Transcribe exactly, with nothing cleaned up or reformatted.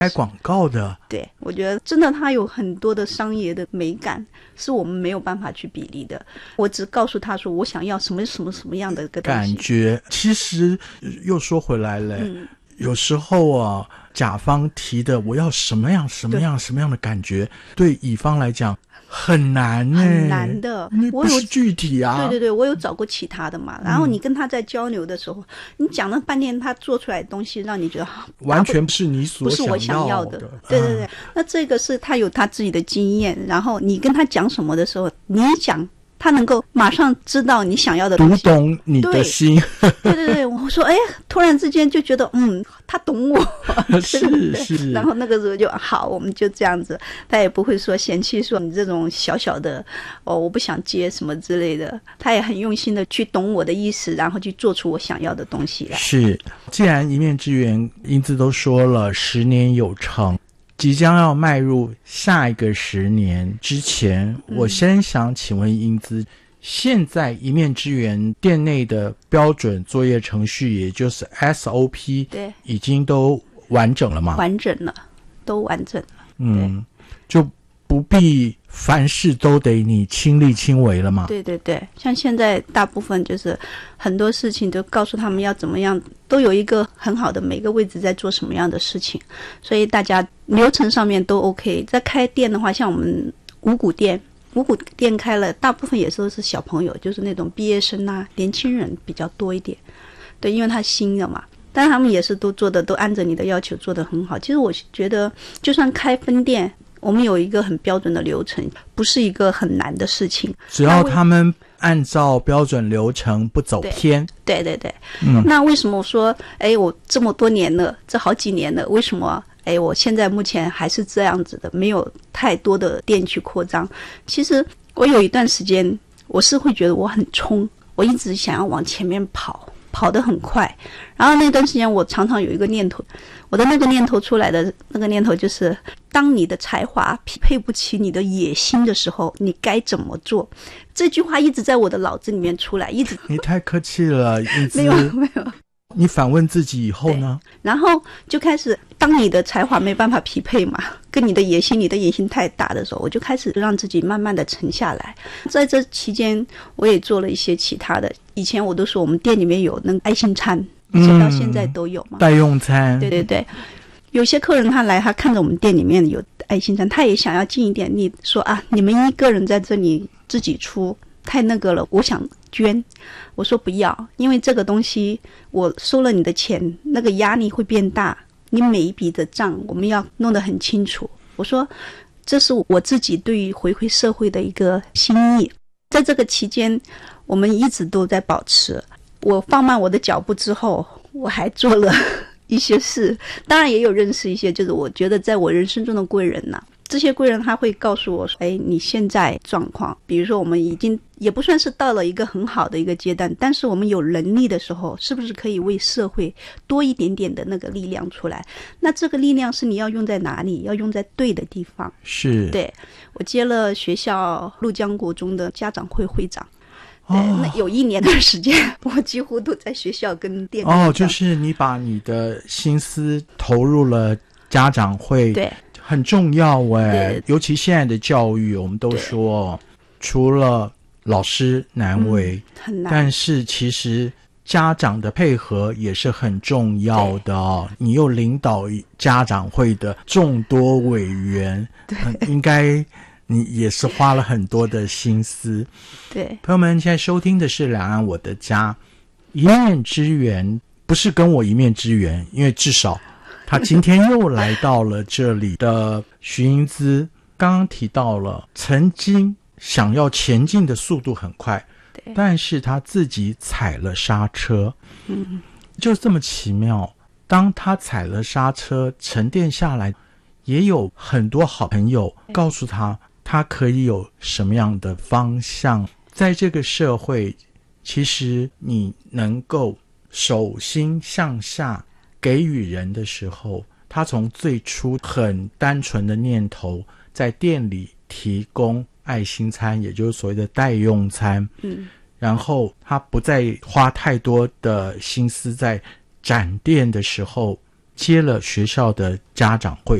拍广告的。 对，我觉得真的他有很多的商业的美感是我们没有办法去比拟的。我只告诉他说我想要什么什么什么样的一个东西感觉。其实又说回来了、嗯、有时候啊，甲方提的我要什么样什么样什么样的感觉，对乙方来讲很难耶、欸、 很难的， 不是具体啊。 对对对，我有找过其他的嘛，然后你跟他在交流的时候、嗯、你讲了半天，他做出来的东西让你觉得完全不是你所不是我想要的。对对对、嗯、那这个是他有他自己的经验，然后你跟他讲什么的时候，你讲他能够马上知道你想要的东西， 读懂你的心。 对对对，我说哎，突然之间就觉得嗯，他懂我。 是是。 然后那个时候就好，我们就这样子，他也不会说嫌弃说你这种小小的哦，我不想接什么之类的，他也很用心的去懂我的意思，然后去做出我想要的东西来。 是，既然一面之缘英姿都说了十年有成，即将要迈入下一个十年之前、嗯、我先想请问英姿，现在一面之缘店内的标准作业程序，也就是 S O P， 对， 已经都完整了吗？ 完整了，都完整了。 嗯，就不必凡事都得你亲力亲为了吗？ 对对对，像现在大部分就是很多事情都告诉他们要怎么样，都有一个很好的每个位置在做什么样的事情，所以大家流程上面都 OK。在开店的话，像我们五谷店五谷店开了，大部分也都是小朋友，就是那种毕业生啊，年轻人比较多一点。对，因为他新的嘛，但是他们也是都做的都按着你的要求做得很好。其实我觉得就算开分店，我们有一个很标准的流程，不是一个很难的事情， 只要他们按照标准流程不走偏。 对对 对, 对、嗯、那为什么我说哎，我这么多年了，这好几年了，为什么哎，我现在目前还是这样子的，没有太多的店去扩张？其实我有一段时间我是会觉得我很冲，我一直想要往前面跑，跑得很快，然后那段时间我常常有一个念头，我的那个念头出来的那个念头就是，当你的才华匹配不起你的野心的时候，你该怎么做？这句话一直在我的脑子里面出来，一直。 你太客气了，英姿。 没有没有。 你反问自己以后呢？ 然后就开始，当你的才华没办法匹配嘛，跟你的野心，你的野心太大的时候，我就开始让自己慢慢的沉下来。在这期间，我也做了一些其他的。以前我都说我们店里面有那个爱心餐，直到现在都有嘛， 代用餐。 对对对，有些客人他来，他看着我们店里面有爱心餐，他也想要进一点。你说啊，你们一个人在这里自己出，太那个了，我想捐。我说不要，因为这个东西我收了你的钱，那个压力会变大，你每一笔的账我们要弄得很清楚。我说这是我自己对于回馈社会的一个心意。在这个期间我们一直都在保持。我放慢我的脚步之后，我还做了一些事，当然也有认识一些就是我觉得在我人生中的贵人呐、啊。这些贵人他会告诉我说，哎，你现在状况，比如说我们已经也不算是到了一个很好的一个阶段，但是我们有能力的时候，是不是可以为社会多一点点的那个力量出来？那这个力量是你要用在哪里？要用在对的地方。 是。 对，我接了学校陆江国中的家长会会长。对，那有一年的时间我几乎都在学校跟店哦，就是你把你的心思投入了家长会。 对， 很重要哎，尤其现在的教育，我们都说除了老师难为、嗯、 很难， 但是其实家长的配合也是很重要的哦。你又领导家长会的众多委员，对、嗯，应该你也是花了很多的心思。 对， 朋友们，现在收听的是两岸我的家，一面之缘，不是跟我一面之缘，因为至少他今天又来到了这里的徐英姿，刚刚提到了曾经想要前进的速度很快，对，但是他自己踩了刹车。嗯，就这么奇妙。当他踩了刹车，沉淀下来，也有很多好朋友告诉他，他可以有什么样的方向。在这个社会，其实你能够手心向下给予人的时候，他从最初很单纯的念头，在店里提供爱心餐，也就是所谓的代用餐，嗯，然后他不再花太多的心思在展店的时候， 接了学校的家长会，